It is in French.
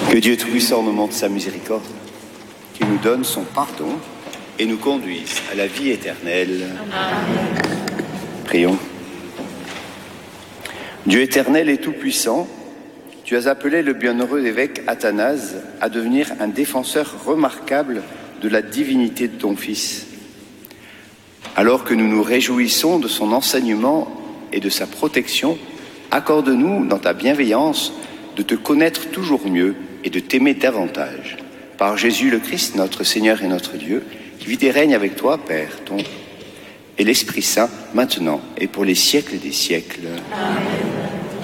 Que Dieu Tout-Puissant nous montre sa miséricorde, qu'il nous donne son pardon et nous conduise à la vie éternelle. Amen. Prions. Dieu éternel et tout-puissant, tu as appelé le bienheureux évêque Athanase à devenir un défenseur remarquable de la divinité de ton Fils. Alors que nous nous réjouissons de son enseignement et de sa protection, accorde-nous, dans ta bienveillance, de te connaître toujours mieux et de t'aimer davantage. Par Jésus le Christ, notre Seigneur et notre Dieu, qui vit et règne avec toi, Père, ton et l'Esprit Saint, maintenant et pour les siècles des siècles. Amen.